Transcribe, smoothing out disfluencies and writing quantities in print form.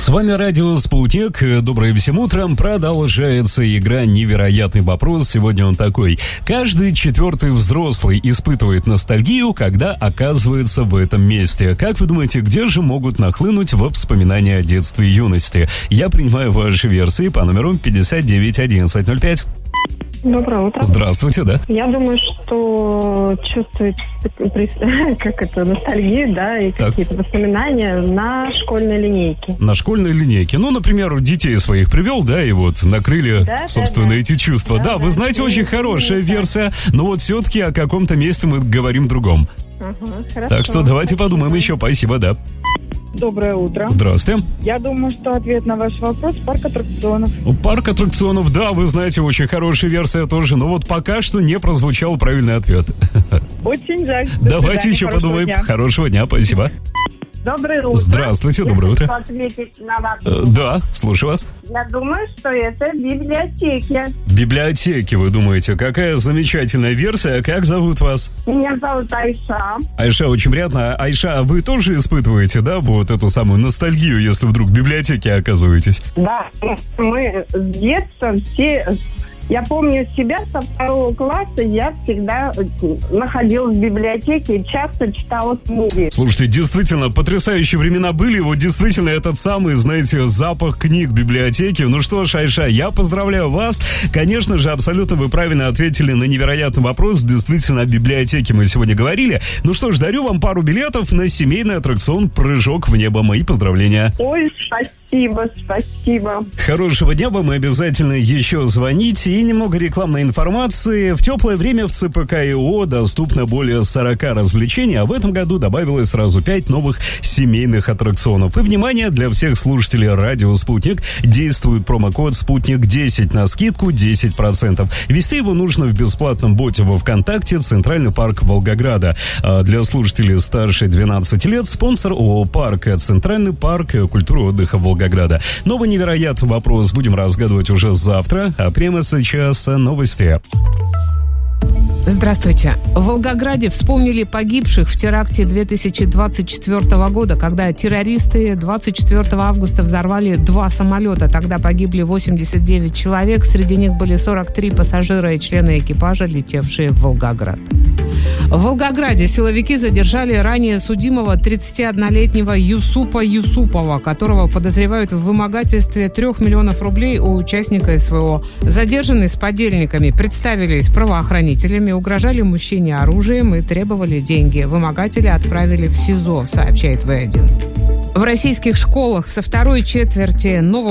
С вами радио «Спутник». Доброе всем утром. Продолжается игра «Невероятный вопрос». Сегодня он такой. Каждый четвертый взрослый испытывает ностальгию, когда оказывается в этом месте. Как вы думаете, где же могут нахлынуть воспоминания о детстве и юности? Я принимаю ваши версии по номеру 591105. Доброе утро. Здравствуйте, да. Я думаю, что чувствует ностальгию, да, и какие-то воспоминания на школьной линейке. На школьной линейке. Ну, например, детей своих привел, да, и вот накрыли, собственно, эти чувства. Да, вы знаете, очень хорошая версия, но вот все-таки о каком-то месте мы говорим другом. Хорошо. Так что давайте подумаем еще. Спасибо, да. Доброе утро. Здравствуйте. Я думаю, что ответ на ваш вопрос – парк аттракционов. Парк аттракционов, да, вы знаете, очень хорошая версия тоже, но вот пока что не прозвучал правильный ответ. Очень жаль. Давайте еще подумаем. Хорошего дня, спасибо. Доброе утро. Здравствуйте, доброе утро. Ответить на вопрос. Да, слушаю вас. Я думаю, что это библиотеки. Библиотеки, вы думаете? Какая замечательная версия. Как зовут вас? Меня зовут Айша. Айша, очень приятно. Айша, вы тоже испытываете, да, вот эту самую ностальгию, если вдруг в библиотеке оказываетесь? Да, мы с детства все... Я помню себя со 2 класса, я всегда находилась в библиотеке и часто читала книги. Слушайте, действительно, потрясающие времена были. Вот действительно этот самый, знаете, запах книг в библиотеке. Ну что ж, Айша, я поздравляю вас. Конечно же, абсолютно вы правильно ответили на невероятный вопрос. Действительно, о библиотеке мы сегодня говорили. Ну что ж, дарю вам пару билетов на семейный аттракцион «Прыжок в небо». Мои поздравления. Ой, спасибо. Хорошего дня вам, и обязательно еще звоните. И немного рекламной информации. В теплое время в ЦПК ИО доступно более 40 развлечений, а в этом году добавилось сразу 5 новых семейных аттракционов. И, внимание, для всех слушателей радио «Спутник» действует промокод «Спутник10» на скидку 10%. Ввести его нужно в бесплатном боте во ВКонтакте «Центральный парк Волгограда». А для слушателей старше 12 лет спонсор ООО «Парк», Центральный парк культуры и отдыха Волгограда. Новый невероятный вопрос будем разгадывать уже завтра, а прямо сейчас новости. Здравствуйте. В Волгограде вспомнили погибших в теракте 2024 года, когда террористы 24 августа взорвали 2 самолета. Тогда погибли 89 человек, среди них были 43 пассажира и члены экипажа, летевшие в Волгоград. В Волгограде силовики задержали ранее судимого 31-летнего Юсупа Юсупова, которого подозревают в вымогательстве 3 миллионов рублей у участника СВО. Задержанный с подельниками представились правоохранителями, угрожали мужчине оружием и требовали деньги. Вымогателя отправили в СИЗО, сообщает В1. В российских школах со второй четверти нового